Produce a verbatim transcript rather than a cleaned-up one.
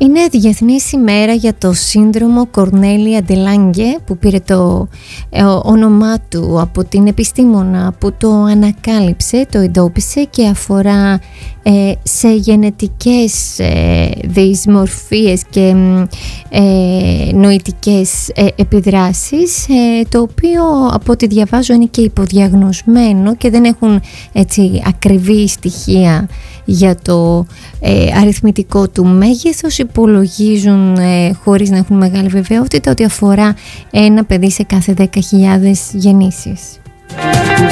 Είναι Διεθνής ημέρα για το σύνδρομο Κορνέλια ντε Λάγκε, που πήρε το ε, όνομά του από την επιστήμονα που το ανακάλυψε, το εντόπισε, και αφορά ε, σε γενετικές ε, δυσμορφίες και ε, νοητικές ε, επιδράσεις, ε, το οποίο από ό,τι διαβάζω είναι και υποδιαγνωσμένο και δεν έχουν έτσι ακριβή στοιχεία για το ε, αριθμητικό του μέγεθος. Υπολογίζουν ε, χωρίς να έχουν μεγάλη βεβαιότητα ότι αφορά ένα παιδί σε κάθε δέκα χιλιάδες γεννήσεις.